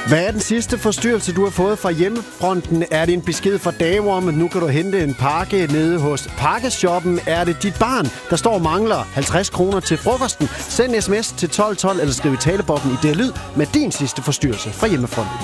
Hvad er den sidste forstyrrelse, du har fået fra hjemmefronten? Er det en besked fra Davor, men nu kan du hente en pakke nede hos Pakkeshoppen? Er det dit barn, der står og mangler 50 kroner til frokosten? Send sms til 1212 eller skriv i taleboksen i det lyd med din sidste forstyrrelse fra hjemmefronten.